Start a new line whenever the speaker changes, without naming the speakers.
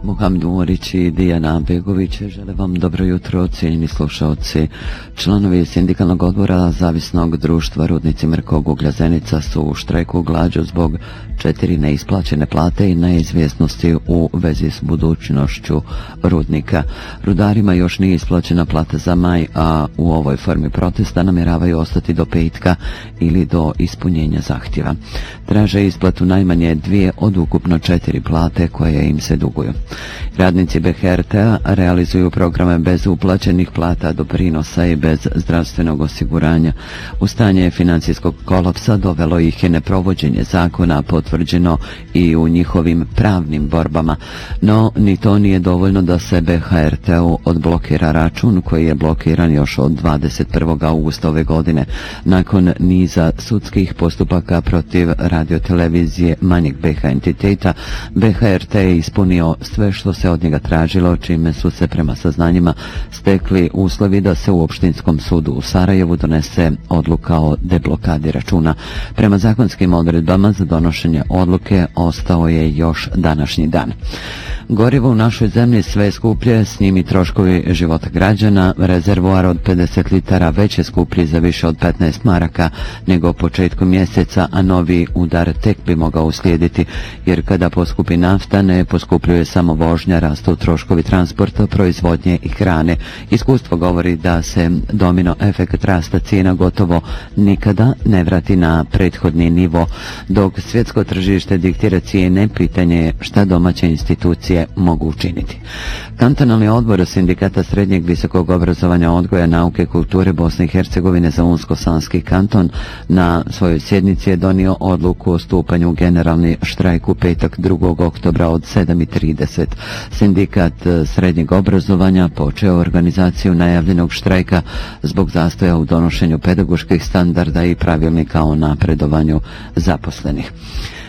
Muhamdu Morić i Dijana Begović žele vam dobro jutro, cijenjeni slušaoci. Članovi sindikalnog odbora Zavisnog društva Rudnici Mrkog Uglja Zenica su u štrajku glađu zbog 4 neisplaćene plate i neizvjesnosti u vezi s budućnošću rudnika. Rudarima još nije isplaćena plata za maj, a u ovoj formi protesta namjeravaju ostati do petka ili do ispunjenja zahtjeva. Traže isplatu najmanje 2 od ukupno 4 plate koje im se duguju. Radnici BHRT-a realizuju programe bez uplaćenih plata, doprinosa i bez zdravstvenog osiguranja. U stanje financijskog kolapsa dovelo ih je neprovođenje zakona, potvrđeno i u njihovim pravnim borbama. No, ni to nije dovoljno da se BHRT-u odblokira račun koji je blokiran još od 21. augusta ove godine. Nakon niza sudskih postupaka protiv radiotelevizije manjeg BH entiteta, BHRT je ispunio sve što se od njega tražilo, čime su se prema saznanjima stekli uslovi da se u Opštinskom sudu u Sarajevu donese odluka o deblokadi računa. Prema zakonskim odredbama za donošenje odluke ostao je još današnji dan. Gorivo u našoj zemlji sve je skuplje, s njim i troškovi života građana. Rezervoar od 50 litara već je skuplji za više od 15 maraka nego početkom mjeseca, a novi udar tek bi mogao uslijediti, jer kada poskupi nafta ne poskupljuje samo vožnja, rastu troškovi transporta, proizvodnje i hrane. Iskustvo govori da se domino efekt rasta cijena gotovo nikada ne vrati na prethodni nivo. Dok svjetsko tržište diktira cijene, pitanje je šta domaće institucije mogu učiniti. Kantonalni odbor Sindikata srednjeg visokog obrazovanja, odgoja, nauke i kulture Bosne i Hercegovine za Unsko-Sanski kanton na svojoj sjednici je donio odluku o stupanju u generalni štrajk u petak 2. oktobra od 7:30. Sindikat srednjeg obrazovanja počeo organizaciju najavljenog štrajka zbog zastoja u donošenju pedagoških standarda i pravilnika o napredovanju zaposlenih.